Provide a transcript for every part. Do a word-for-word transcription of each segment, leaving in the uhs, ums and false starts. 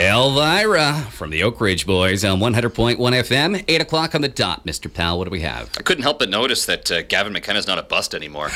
Elvira from the Oak Ridge Boys on one hundred point one F M, eight o'clock on the dot. Mister Powell, what do we have? I couldn't help but notice that uh, Gavin McKenna's not a bust anymore.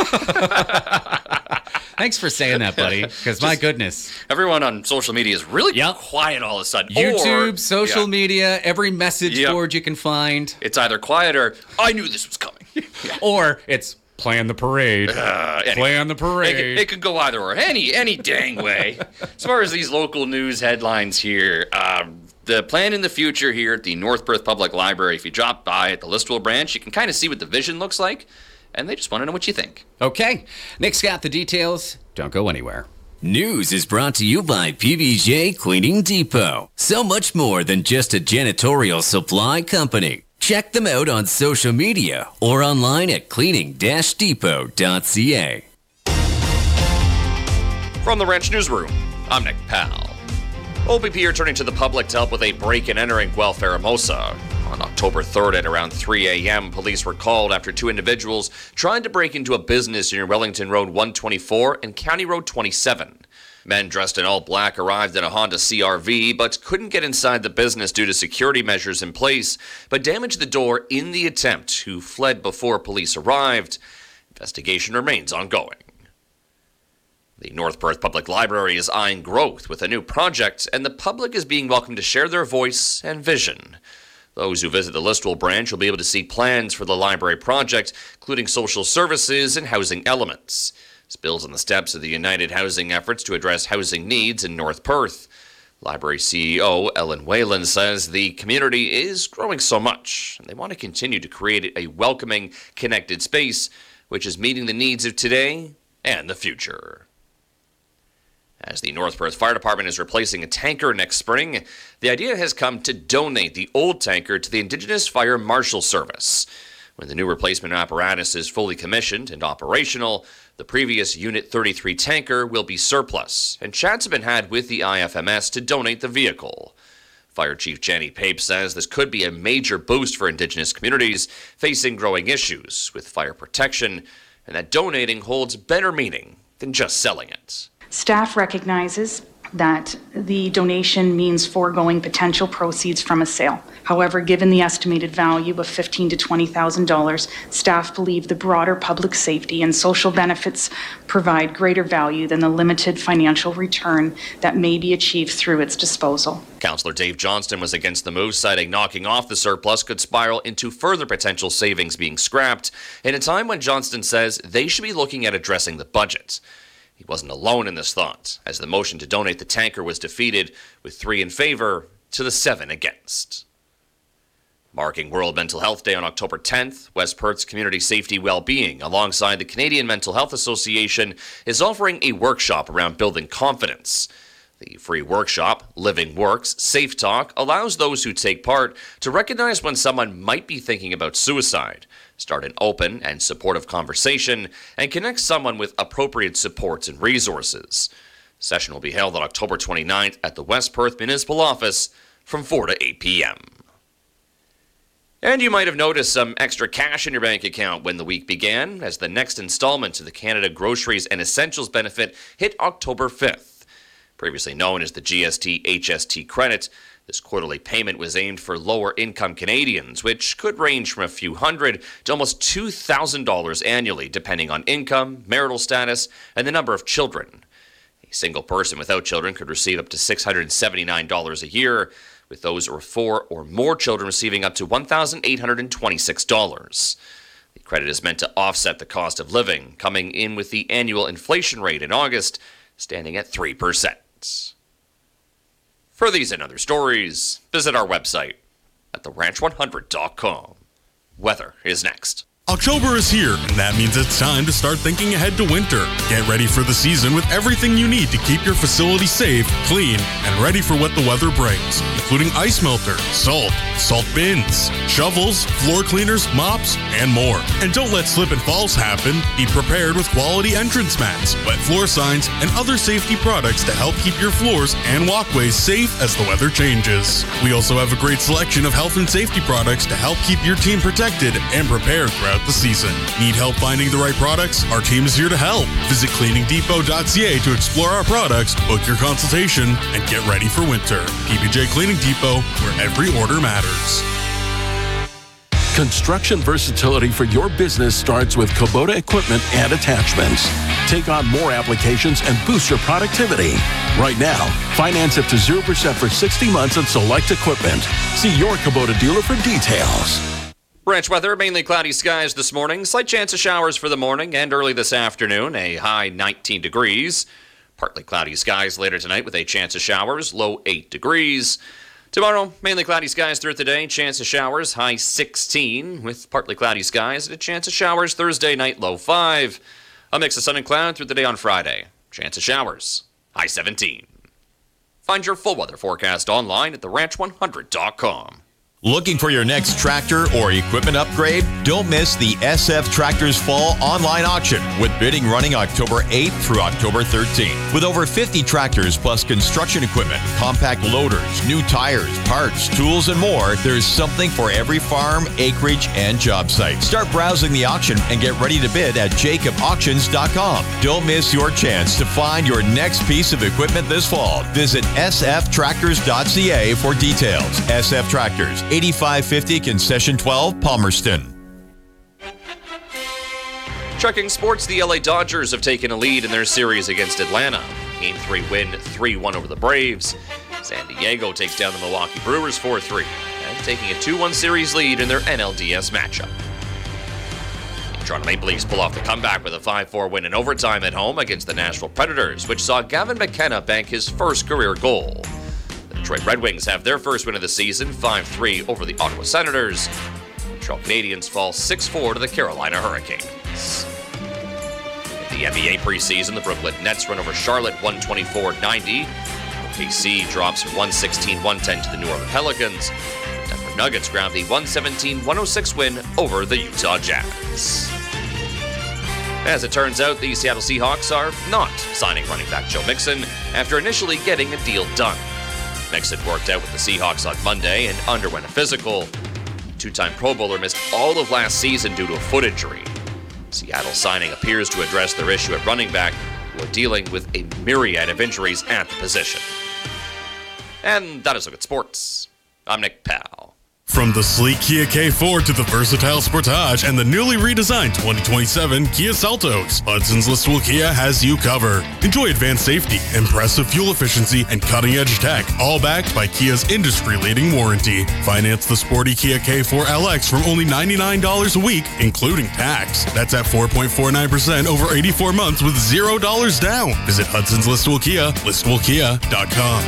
Thanks for saying that, buddy, because my goodness. Everyone on social media is really yep. quiet all of a sudden. YouTube, or, social yeah. media, every message yep. board you can find. It's either quiet or, I knew this was coming. yeah. Or it's, plan the parade. Uh, anyway, plan the parade. It, it could go either or. Any, any dang way. As far as these local news headlines here, um, the plan in the future here at the North Perth Public Library, if you drop by at the Listowel branch, you can kind of see what the vision looks like. And they just want to know what you think. Okay. Nick's got the details. Don't go anywhere. News is brought to you by P B J Cleaning Depot. So much more than just a janitorial supply company. Check them out on social media or online at cleaning dash depot dot c a. From the Ranch Newsroom, I'm Nick Powell. O P P are turning to the public to help with a break-and-enter in Guelph Aramosa. On October third at around three a.m., police were called after two individuals tried to break into a business near Wellington Road one twenty-four and County Road twenty-seven. Men dressed in all black arrived in a Honda C R V, but couldn't get inside the business due to security measures in place, but damaged the door in the attempt, who fled before police arrived. Investigation remains ongoing. The North Perth Public Library is eyeing growth with a new project, and the public is being welcomed to share their voice and vision. Those who visit the Listowel branch will be able to see plans for the library project, including social services and housing elements. This builds on the steps of the United Housing efforts to address housing needs in North Perth. Library C E O Ellen Whalen says the community is growing so much, and they want to continue to create a welcoming, connected space, which is meeting the needs of today and the future. As the North Perth Fire Department is replacing a tanker next spring, the idea has come to donate the old tanker to the Indigenous Fire Marshal Service. When the new replacement apparatus is fully commissioned and operational, the previous Unit thirty-three tanker will be surplus, and chats have been had with the I F M S to donate the vehicle. Fire Chief Jenny Pape says this could be a major boost for Indigenous communities facing growing issues with fire protection, and that donating holds better meaning than just selling it. Staff recognizes that the donation means foregoing potential proceeds from a sale. However, given the estimated value of fifteen thousand to twenty thousand dollars, staff believe the broader public safety and social benefits provide greater value than the limited financial return that may be achieved through its disposal. Councillor Dave Johnston was against the move, citing knocking off the surplus could spiral into further potential savings being scrapped, in a time when Johnston says they should be looking at addressing the budget. He wasn't alone in this thought, as the motion to donate the tanker was defeated with three in favor to the seven against. Marking World Mental Health Day on October tenth, West Perth's Community Safety Wellbeing, alongside the Canadian Mental Health Association, is offering a workshop around building confidence. The free workshop, Living Works Safe Talk, allows those who take part to recognize when someone might be thinking about suicide, start an open and supportive conversation, and connect someone with appropriate supports and resources. The session will be held on October twenty-ninth at the West Perth Municipal Office from four to eight p.m. And you might have noticed some extra cash in your bank account when the week began, as the next installment of the Canada Groceries and Essentials benefit hit October fifth. Previously known as the G S T H S T credit, this quarterly payment was aimed for lower-income Canadians, which could range from a few hundred to almost two thousand dollars annually, depending on income, marital status, and the number of children. A single person without children could receive up to six hundred seventy-nine dollars a year, with those with four or more children receiving up to one thousand eight hundred twenty-six dollars. The credit is meant to offset the cost of living, coming in with the annual inflation rate in August, standing at three percent. For these and other stories, visit our website at the ranch one hundred dot com. Weather is next. October is here, and that means it's time to start thinking ahead to winter. Get ready for the season with everything you need to keep your facility safe, clean, and ready for what the weather brings, including ice melter, salt, salt bins, shovels, floor cleaners, mops, and more. And don't let slip and falls happen. Be prepared with quality entrance mats, wet floor signs, and other safety products to help keep your floors and walkways safe as the weather changes. We also have a great selection of health and safety products to help keep your team protected and prepared throughout throughout the season. Need help finding the right products? Our team is here to help. Visit cleaning depot dot c a to explore our products, book your consultation, and get ready for winter. P B J Cleaning Depot, where every order matters. Construction versatility for your business starts with Kubota equipment and attachments. Take on more applications and boost your productivity. Right now, finance up to zero percent for sixty months on select equipment. See your Kubota dealer for details. Ranch weather, mainly cloudy skies this morning. Slight chance of showers for the morning and early this afternoon. A high nineteen degrees. Partly cloudy skies later tonight with a chance of showers. Low eight degrees. Tomorrow, mainly cloudy skies throughout the day. Chance of showers, high sixteen, with partly cloudy skies and a chance of showers Thursday night, low five. A mix of sun and cloud through the day on Friday. Chance of showers, high seventeen. Find your full weather forecast online at the ranch one hundred dot com. Looking for your next tractor or equipment upgrade? Don't miss the S F Tractors Fall Online Auction with bidding running October eighth through October thirteenth. With over fifty tractors plus construction equipment, compact loaders, new tires, parts, tools, and more, there's something for every farm, acreage, and job site. Start browsing the auction and get ready to bid at jacob auctions dot com. Don't miss your chance to find your next piece of equipment this fall. Visit s f tractors dot c a for details. S F Tractors, eighty-five fifty Concession twelve, Palmerston. Checking sports, the L A Dodgers have taken a lead in their series against Atlanta. Game three win, three one over the Braves. San Diego takes down the Milwaukee Brewers four three, and taking a two one series lead in their N L D S matchup. The Toronto Maple Leafs pull off the comeback with a five four win in overtime at home against the Nashville Predators, which saw Gavin McKenna bank his first career goal. The Detroit Red Wings have their first win of the season, five three over the Ottawa Senators. The Montreal Canadiens fall six four to the Carolina Hurricanes. In the N B A preseason, the Brooklyn Nets run over Charlotte one twenty-four ninety. O K C drops one sixteen one ten to the New Orleans Pelicans. The Denver Nuggets grab the one seventeen one oh six win over the Utah Jazz. As it turns out, the Seattle Seahawks are not signing running back Joe Mixon after initially getting a deal done. Mixon worked out with the Seahawks on Monday and underwent a physical. Two-time Pro Bowler missed all of last season due to a foot injury. Seattle's signing appears to address their issue at running back, who are dealing with a myriad of injuries at the position. And that is a look at sports. I'm Nick Powell. From the sleek Kia K four to the versatile Sportage and the newly redesigned twenty twenty-seven Kia Seltos, Hudson's Listowel Kia has you covered. Enjoy advanced safety, impressive fuel efficiency, and cutting-edge tech, all backed by Kia's industry-leading warranty. Finance the sporty Kia K four L X from only ninety-nine dollars a week, including tax. That's at four point four nine percent over eighty-four months with zero dollars down. Visit Hudson's Listowel Kia, listowel kia dot com.